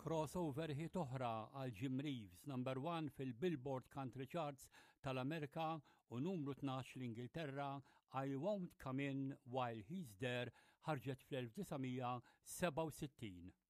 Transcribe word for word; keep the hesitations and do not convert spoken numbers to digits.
Crossover hit oħra għal Jim Reeves, number one fil-Billboard Country Charts tal-Amerika u numru tnax l-Ingilterra, I Won't Come In While He's There ħarġet fl-elf tisgħumija seba' u sittin.